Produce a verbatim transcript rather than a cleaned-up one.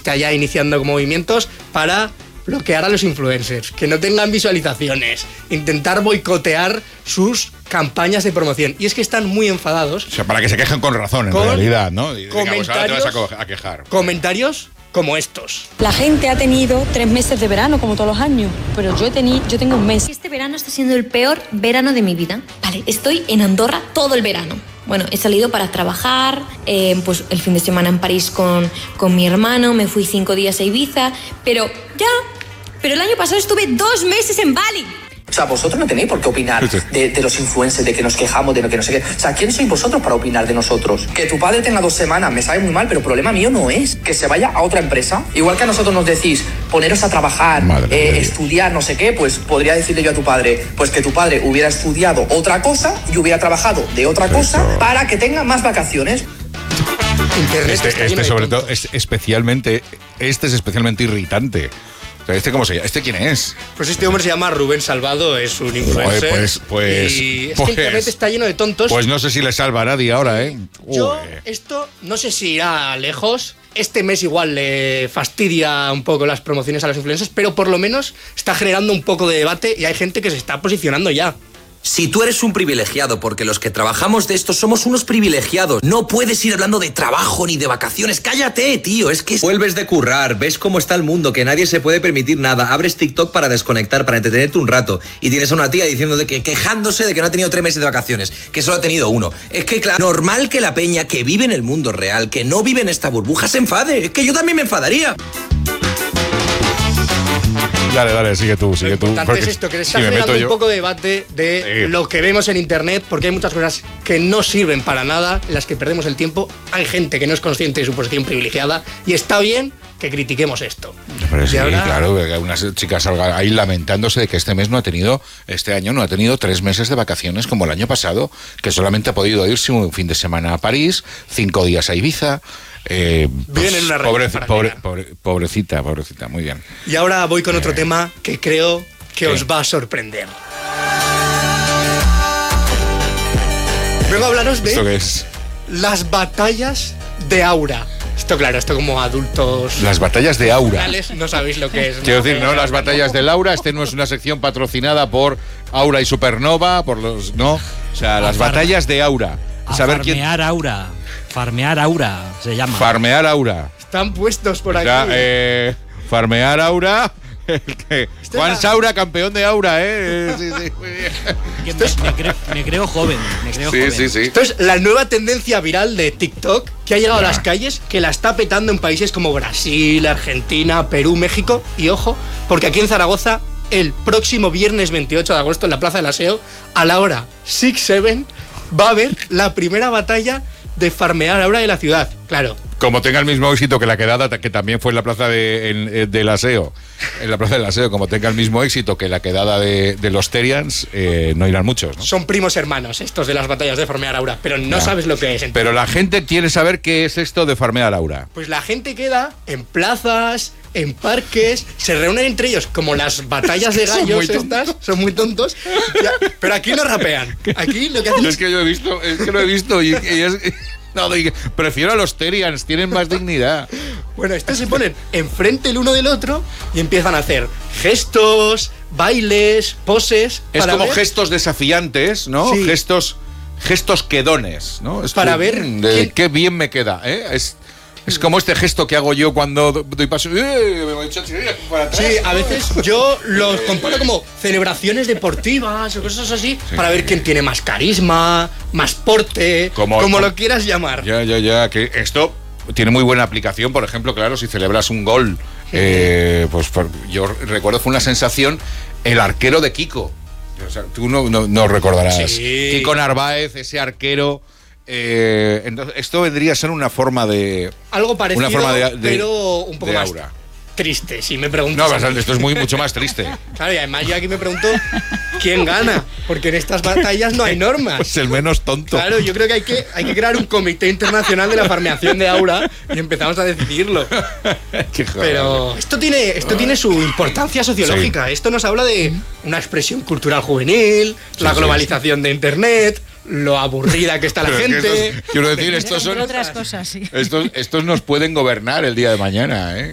está ya iniciando movimientos para bloquear a los influencers, que no tengan visualizaciones, intentar boicotear sus campañas de promoción. Y es que están muy enfadados. O sea, para que se quejen con razón, en con realidad, ¿no? Y, comentarios, venga, pues ahora te vas a, co- a quejar. Comentarios como estos. La gente ha tenido tres meses de verano, como todos los años, pero yo, tení, yo tengo un mes. Este verano está siendo el peor verano de mi vida. Vale, estoy en Andorra todo el verano. Bueno, he salido para trabajar, eh, pues el fin de semana en París con, con mi hermano, me fui cinco días a Ibiza, pero ya, pero el año pasado estuve dos meses en Bali. O sea, vosotros no tenéis por qué opinar de, de los influencers, de que nos quejamos, de lo que no sé qué. O sea, ¿quién sois vosotros para opinar de nosotros? Que tu padre tenga dos semanas me sabe muy mal, pero problema mío no es que se vaya a otra empresa. Igual que a nosotros nos decís, poneros a trabajar, eh, estudiar, no sé qué, pues podría decirle yo a tu padre, pues que tu padre hubiera estudiado otra cosa y hubiera trabajado de otra cosa para que tenga más vacaciones. Este, este sobre todo, es especialmente, este es especialmente irritante. ¿Este cómo se llama? ¿Este quién es? Pues este hombre se llama Rubén Salvado, es un influencer. Pues, pues, y es pues, que internet está lleno de tontos. Pues no sé si le salva a nadie ahora, ¿eh? Yo, Uy. esto, no sé si irá lejos. Este mes igual le fastidia un poco las promociones a los influencers, pero por lo menos está generando un poco de debate y hay gente que se está posicionando ya. Si tú eres un privilegiado, porque los que trabajamos de esto somos unos privilegiados, no puedes ir hablando de trabajo ni de vacaciones. ¡Cállate, tío! Es que vuelves de currar, ves cómo está el mundo, que nadie se puede permitir nada, abres TikTok para desconectar, para entretenerte un rato, y tienes a una tía diciendo de que quejándose de que no ha tenido tres meses de vacaciones, que solo ha tenido uno. Es que, claro, normal que la peña que vive en el mundo real, que no vive en esta burbuja, se enfade. Es que yo también me enfadaría. Dale, dale, sigue tú, sigue tú. Lo importante es esto, que se está si me generando meto un yo. poco de debate de Sí. lo que vemos en internet, porque hay muchas cosas que no sirven para nada, en las que perdemos el tiempo. Hay gente que no es consciente de su posición privilegiada y está bien que critiquemos esto. Pero Y sí, ahora- claro, que una chica salga ahí lamentándose de que este mes no ha tenido, este año no ha tenido tres meses de vacaciones como el año pasado, que solamente ha podido irse un fin de semana a París, cinco días a Ibiza. Eh, Viven en una pobre, región pobre, pobre- pobrecita, pobrecita, muy bien. Y ahora voy con otro tema que creo que ¿Qué? os va a sorprender. Vengo a hablaros de ¿Esto qué es? las batallas de Aura. Esto, claro, esto como adultos Las batallas de Aura. reales no sabéis lo que es. Quiero decir, no, las batallas de Laura, este no es una sección patrocinada por Aura y Supernova, por los, no, o sea, las far- batallas de Aura. A Saber quién farmear Aura. Farmear Aura se llama. farmear Aura. Están puestos por O aquí. sea, eh, farmear Aura. el que- Esto Juan es la- Saura, campeón de Aura, ¿eh? Sí, sí, muy bien. Que me, me creo, me creo joven. Me creo Sí, joven. sí, sí. Esto es la nueva tendencia viral de TikTok que ha llegado Ya. a las calles, que la está petando en países como Brasil, Argentina, Perú, México. Y ojo, porque aquí en Zaragoza, el próximo viernes veintiocho de agosto en la Plaza del Aseo, a la hora seis siete, va a haber la primera batalla de farmear Aura de la ciudad. Claro. Como tenga el mismo éxito que la quedada, que también fue en la plaza de, en- eh, del Aseo, en la plaza del Aseo, como tenga el mismo éxito que la quedada de, de los Terians, eh, no irán muchos, ¿no? Son primos hermanos estos de las batallas de farmear Aura, pero no Ya. sabes lo que es. Pero la gente quiere saber qué es esto de farmear Aura. Pues la gente queda en plazas, en parques, se reúnen entre ellos como las batallas de Son gallos muy tontos. estas, son muy tontos, ya, pero aquí no rapean. Aquí lo que hacen Yo es es que yo he visto, es que lo he visto y, y es... No, y prefiero a los Terians, tienen más dignidad. Bueno, estos se ponen enfrente el uno del otro y empiezan a hacer gestos, bailes, poses. Es para como ver- gestos desafiantes, ¿no? Sí. Gestos, gestos quedones, ¿no? Es Para que, ver mm, de quién- qué bien me queda, ¿eh? Es, es como este gesto que hago yo cuando do- doy paso. ¡Eh! Me voy a echar para atrás. Sí, a veces yo los comparo como celebraciones deportivas o cosas así, para ver quién tiene más carisma, más porte, Como- como, como- lo quieras llamar. Ya, ya, ya. Que esto tiene muy buena aplicación, por ejemplo, claro, si celebras un gol. eh, pues por- yo recuerdo, fue una sensación, el arquero de Kiko. O sea, tú no, no, no recordarás. Sí. Kiko Narváez, ese arquero. eh, entonces, esto vendría a ser una forma de. Algo parecido, Una forma de- de- pero un poco de más aura. triste, si me preguntas. No, a mí. bastante, esto es muy, mucho más triste. Claro, y además yo aquí me pregunto quién gana, porque en estas batallas no hay normas. Pues el menos tonto. Claro, yo creo que hay que, hay que crear un comité internacional de la farmeación de Aura y empezamos a decidirlo. Qué joder. Pero esto tiene, esto tiene su importancia sociológica. Esto nos habla de una expresión cultural juvenil, la sí. globalización de Internet, lo aburrida que está la Pero es que gente. estos- quiero decir, estos son. Entre otras cosas, sí. Estos, estos nos pueden gobernar el día de mañana, ¿eh?